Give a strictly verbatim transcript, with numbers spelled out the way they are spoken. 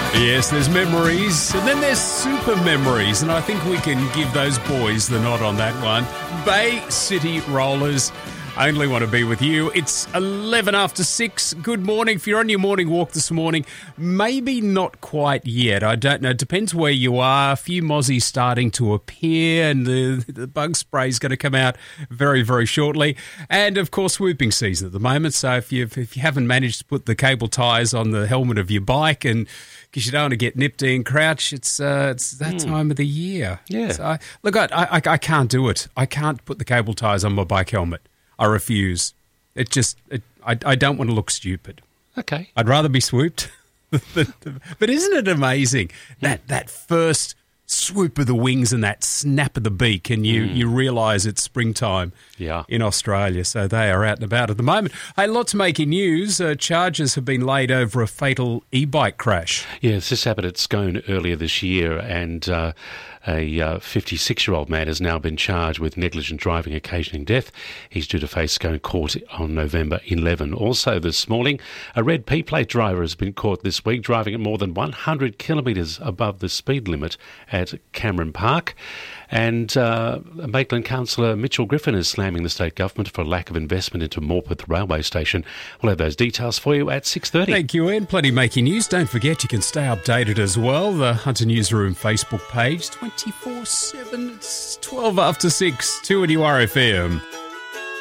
Yes, there's memories, and then there's super memories, and I think we can give those boys the nod on that one. Bay City Rollers, I only want to be with you. It's eleven after six. Good morning. If you're on your morning walk this morning, maybe not quite yet. I don't know. It depends where you are. A few mozzies starting to appear, and the, the bug spray is going to come out very, very shortly. And, of course, whooping season at the moment. So if, you've, if you haven't managed to put the cable ties on the helmet of your bike, and because you don't want to get nipped and crouch, it's uh, it's that mm. time of the year. Yeah. So I, look, I, I, I can't do it. I can't put the cable ties on my bike helmet. I refuse. It just, it, I, I don't want to look stupid. Okay. I'd rather be swooped. But isn't it amazing, that, that first swoop of the wings and that snap of the beak, and you, mm. you realise it's springtime yeah. in Australia, so they are out and about at the moment. Hey, lots making news. Uh, charges have been laid over a fatal e-bike crash. Yes, this happened at Scone earlier this year, and uh, a uh, fifty-six-year-old man has now been charged with negligent driving occasioning death. He's due to face Scone Court on November eleventh. Also this morning, a red P-plate driver has been caught this week driving at more than one hundred kilometres above the speed limit at Cameron Park. And uh, Maitland Councillor Mitchell Griffin is slamming the state government for a lack of investment into Morpeth railway station. We'll have those details for you at six thirty. Thank you, Ian. Plenty making news. Don't forget you can stay updated as well. The Hunter Newsroom Facebook page, twenty-four seven. It's twelve after six, two at U R F M.